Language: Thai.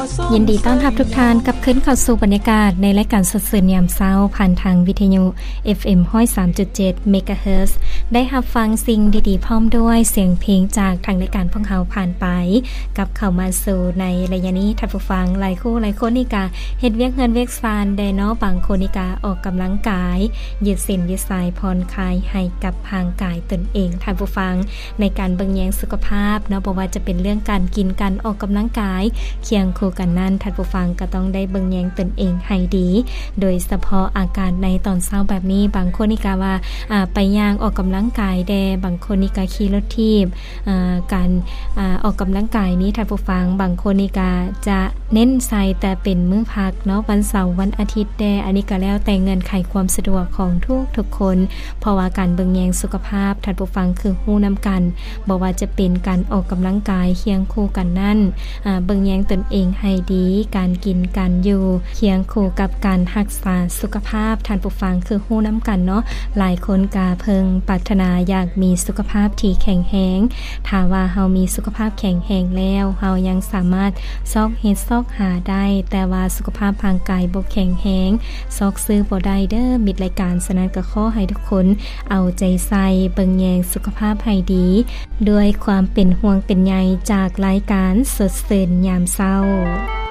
ยินดีต้อนรับทุกท่านกับขึ้นเข้าสู่บรรยากาศในรายการสดๆยามเช้าผ่านทางวิทยุ FM 103.7 เมกะเฮิรตซ์ได้รับฟังสิ่งดีๆพร้อมด้วยเสียงเพลงจากทางรายการพวกเราผ่านไปกับเข้ามาสู่ในระยะนี้ท่านผู้ฟังหลายคู่หลายคนนี่ก็เฮ็ดเวียกเงินเวียกซานได้เนาะบางคนนี่ก็ออกกำลังกายยืดเส้นยืดสายผ่อนคลายให้กับร่างกายตนเองท่านผู้ฟังในการเบิ่งแยงสุขภาพเนาะบ่ว่าจะเป็นเรื่องการกินการออกกำลังกายเคียงคู่กันนั้นท่านผู้ฟังก็ต้องได้เบิ่งแยงตนเองให้ดีโดยเฉพาะอาการในตอนเช้าแบบนี้บางคนนี่ก็ว่าไปย่างออกกำลังกายแดบางคนนี่ก็ขี่รถถีบการออกกำลังกายนี้ท่านผู้ฟังบางคนนี่ก็จะเน้นใส่แต่เป็นมื้อพักเนาะวันเสาร์วันอาทิตย์แดอันนี้ก็แล้วแต่เงินไขความสะดวกของทุกคนเพราะว่าการเบิ่งแยงสุขภาพท่านผู้ฟังคือฮู้นำกันบ่ว่าจะเป็นการออกกำลังกายเคียงคู่กันนั่นเบิ่งแยงตนเองให้ดีการกินการอยู่เคียงคู่กับการรักษาสุขภาพท่านผู้ฟังคือฮู้นำกันเนาะหลายคนก็เพิ่งปรารถนาอยากมีสุขภาพที่แข็งแรงถ้าว่าเฮามีสุขภาพแข็งแรงแล้วเฮายังสามารถซอกเฮ็ดซอกหาได้แต่ว่าสุขภาพร่างกายบ่แข็งแรงซอกซื้อบ่ได้เด้อมิตรรายการฉะนั้นก็ขอให้ทุกคนเอาใจใส่เบิ่งแยงสุขภาพให้ดีด้วยความเป็นห่วงเป็นใยจากรายการสดเสนยามเช้า